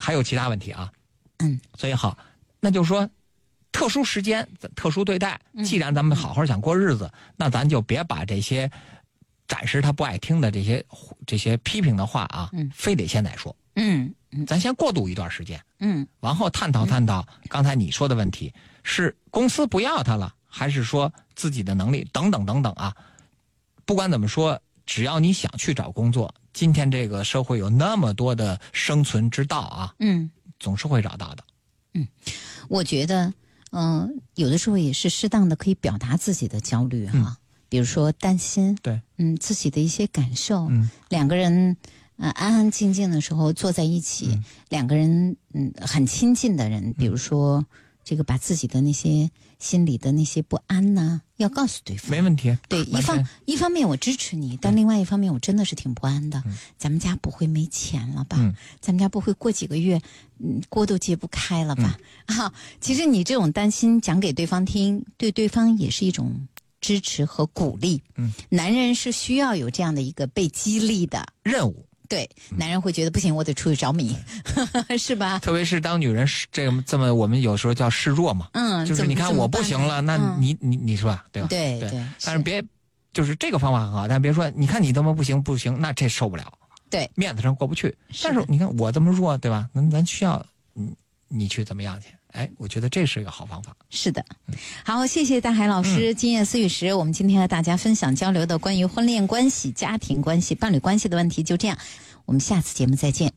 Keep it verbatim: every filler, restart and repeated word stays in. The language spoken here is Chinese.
还有其他问题啊。 嗯， 所以好，那就是说，特殊时间、特殊对待，既然咱们好好想过日子，嗯、那咱就别把这些暂时他不爱听的这些这些批评的话啊，嗯、非得现在说。 嗯嗯， 咱先过渡一段时间， 嗯， 然后探讨探讨刚才你说的问题，是公司不要他了，还是说自己的能力等等等等啊？不管怎么说，只要你想去找工作，今天这个社会有那么多的生存之道啊， 嗯， 总是会找到的。 嗯，我觉得，嗯、呃，有的时候也是适当的可以表达自己的焦虑哈、啊嗯，比如说担心， 对， 嗯，自己的一些感受， 嗯， 两个人。呃，安安静静的时候坐在一起，嗯、两个人嗯很亲近的人，比如说、嗯、这个把自己的那些心里的那些不安呐，要告诉对方， 没问题。 对，一方一方面我支持你，但另外一方面我真的是挺不安的。嗯、咱们家不会没钱了吧？嗯、咱们家不会过几个月，嗯，锅都揭不开了吧？嗯、啊，其实你这种担心讲给对方听，对对方也是一种支持和鼓励。嗯，男人是需要有这样的一个被激励的任务。 对，男人会觉得不行，我得出去找米，是吧？ 特别是当女人这个这么，我们有时候叫示弱嘛， 嗯， 就是你看我不行了，那你、嗯、你你说对吧？ 对对, 对， 但是别就是这个方法很好，但别说你看你这么不行不行，那这受不了， 对， 面子上过不去。但是你看我这么弱，对吧？那咱需要你你去怎么样去？哎，我觉得这是一个好方法。 是的，好，谢谢大海老师。今夜思雨时，我们今天和大家分享交流的关于婚恋关系、家庭关系、伴侣关系的问题，就这样，我们下次节目再见。